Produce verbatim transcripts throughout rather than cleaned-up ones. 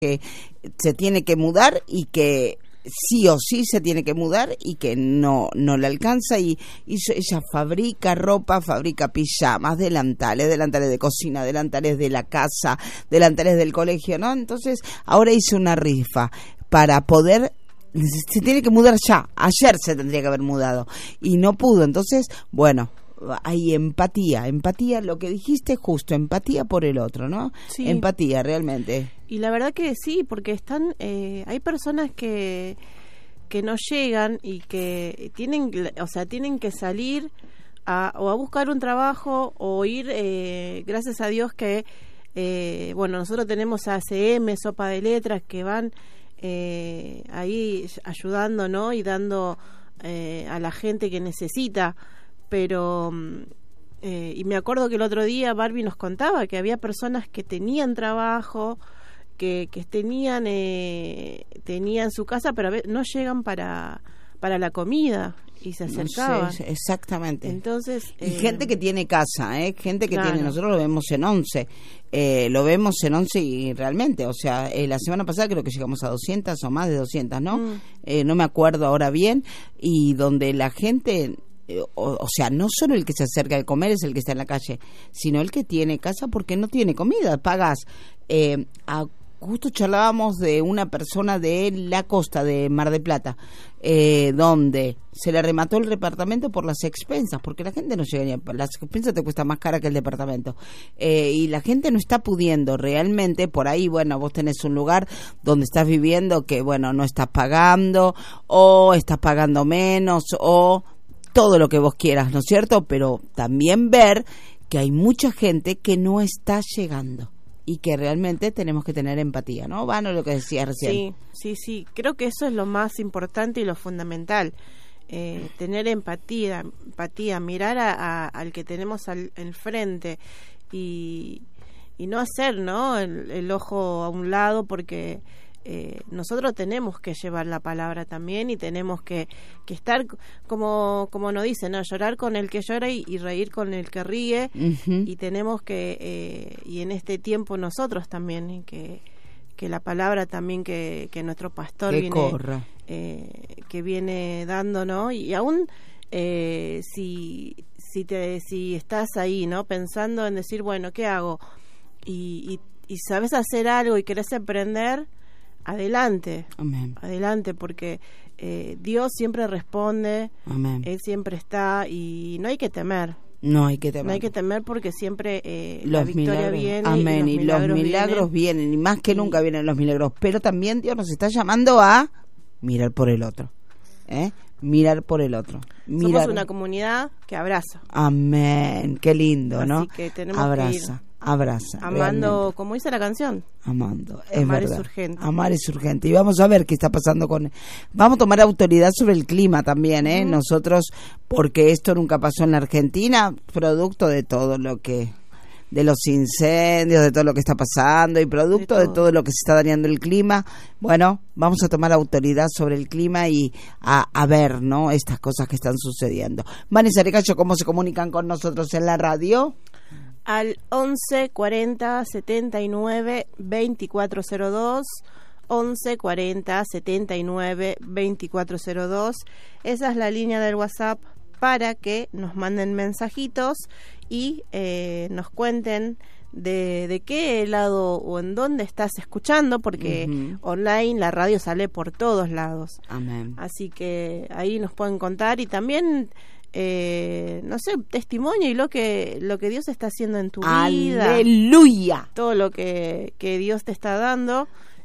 que se tiene que mudar y que sí o sí se tiene que mudar y que no no le alcanza y, y ella fabrica ropa, fabrica pijamas, delantales, delantales de cocina, delantales de la casa, delantales del colegio, ¿no? Entonces ahora hizo una rifa para poder, se tiene que mudar ya, ayer se tendría que haber mudado y no pudo, entonces bueno, hay empatía, empatía, lo que dijiste justo, empatía por el otro, ¿no? Sí. Empatía, realmente. Y la verdad que sí, porque están, eh, hay personas que que no llegan y que tienen, o sea, tienen que salir a, o a buscar un trabajo o ir, eh, gracias a Dios que, eh, bueno, nosotros tenemos A C M, Sopa de Letras, que van eh, ahí ayudando, ¿no? Y dando eh, a la gente que necesita. Pero, eh, y me acuerdo que el otro día Barbie nos contaba que había personas que tenían trabajo, que, que tenían eh, tenían su casa, pero a ver, no llegan para para la comida y se acercaban. No sé, exactamente. Entonces, y eh, gente que tiene casa, ¿eh? Gente que claro. tiene, nosotros lo vemos en once, eh, lo vemos en once y realmente, o sea, eh, la semana pasada creo que llegamos a doscientas o más de doscientas, ¿no? Mm. Eh, no me acuerdo ahora bien, y donde la gente... O, o sea, no solo el que se acerca de comer es el que está en la calle, sino el que tiene casa porque no tiene comida. Pagas, eh, a, justo charlábamos de una persona de la costa de Mar del Plata, eh, donde se le remató el departamento por las expensas, porque la gente no llega ni a, las expensas te cuesta más cara que el departamento, eh, y la gente no está pudiendo realmente. Por ahí, bueno, vos tenés un lugar donde estás viviendo que, bueno, no estás pagando, o estás pagando menos, o... todo lo que vos quieras, ¿no es cierto? Pero también ver que hay mucha gente que no está llegando y que realmente tenemos que tener empatía, ¿no? Vano, lo que decías recién. Sí, sí, sí. Creo que eso es lo más importante y lo fundamental. Eh, tener empatía, empatía, mirar a, a, al que tenemos al el frente y, y no hacer, ¿no? El, el ojo a un lado, porque... Eh, nosotros tenemos que llevar la palabra también y tenemos que, que estar como como nos dicen, ¿no? Llorar con el que llora y, y reír con el que ríe. Uh-huh. Y tenemos que eh, y en este tiempo nosotros también y que que la palabra también que, que nuestro pastor que viene corra. Eh, que viene dando, ¿no? Y aún eh, si si te si estás ahí, ¿no? Pensando en decir, bueno, ¿qué hago? Y, y, y sabes hacer algo y querés emprender, adelante. Amén. Adelante, porque eh, Dios siempre responde. Amén. Él siempre está y no hay que temer. No hay que temer. No hay que temer porque siempre eh, los la victoria milagros, viene. amén, y los milagros, y los milagros vienen. vienen, y más que y... nunca vienen los milagros. Pero también Dios nos está llamando a mirar por el otro, ¿eh? Mirar por el otro. Mirar. Somos una comunidad que abraza. Amén, qué lindo, así ¿no? Así que tenemos abraza. que ir. Abraza. Amando, realmente. Como dice la canción. Amando. Es Amar verdad. es urgente. Amar es urgente. Y vamos a ver qué está pasando con... Vamos a tomar autoridad sobre el clima también, ¿eh? Uh-huh. Nosotros, porque esto nunca pasó en la Argentina, producto de todo lo que... de los incendios, de todo lo que está pasando y producto de todo, de todo lo que se está dañando el clima. Bueno, vamos a tomar autoridad sobre el clima y a, a ver, ¿no? Estas cosas que están sucediendo. Vanessa Recayo, ¿cómo se comunican con nosotros en la radio? Al once cuarenta setenta y nueve veinticuatro cero dos, once cuarenta setenta y nueve veinticuatro cero dos. Esa es la línea del WhatsApp para que nos manden mensajitos y eh, nos cuenten de, de qué lado o en dónde estás escuchando, porque uh-huh. online la radio sale por todos lados. Amén. Así que ahí nos pueden contar y también... Eh, no sé, testimonio y lo que lo que Dios está haciendo en tu vida. ¡Aleluya! Todo lo que, que Dios te está dando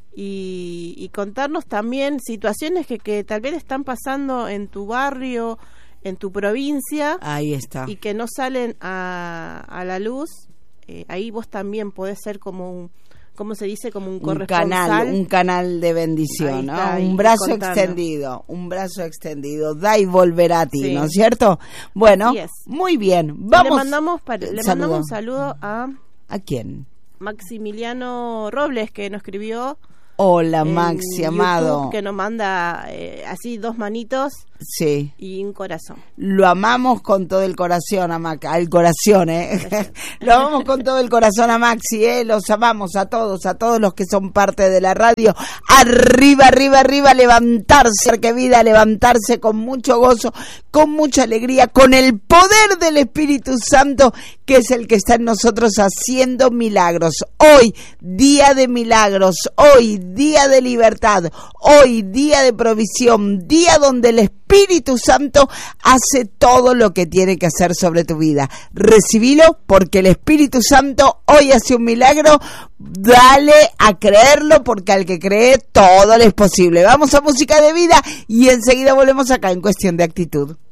y, y contarnos también situaciones que, que tal vez están pasando en tu barrio, en tu provincia. Ahí está. Y que no salen a, a la luz. Eh, ahí vos también podés ser como un... ¿Cómo se dice? Como un corresponsal. Un canal, un canal de bendición, está, ¿no? Un brazo extendido, un brazo extendido. Da y volverá a ti, sí. ¿No es cierto? Bueno, muy bien. Vamos. Le mandamos, para, le mandamos un saludo a... ¿A quién? Maximiliano Robles, que nos escribió Hola, Maxi, YouTube, amado. Que nos manda eh, así dos manitos. Sí. Y un corazón. Lo amamos con todo el corazón a Maxi, al corazón, ¿eh? Lo amamos con todo el corazón a Maxi, ¿eh? Los amamos a todos, a todos los que son parte de la radio. Arriba, arriba, arriba, levantarse, que vida, levantarse con mucho gozo, con mucha alegría, con el poder del Espíritu Santo, que es el que está en nosotros haciendo milagros. Hoy, día de milagros, hoy, día de libertad, hoy, día de provisión, día donde el Espíritu Santo hace todo lo que tiene que hacer sobre tu vida. Recibilo, porque el Espíritu Santo hoy hace un milagro. Dale a creerlo, porque al que cree todo le es posible. Vamos a música de vida y enseguida volvemos acá en Cuestión de Actitud.